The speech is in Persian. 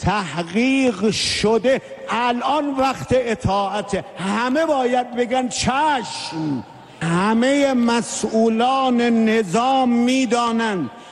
تحقیق شده. الان وقت اطاعته. همه باید بگن چشم. همه مسئولان نظام میدانند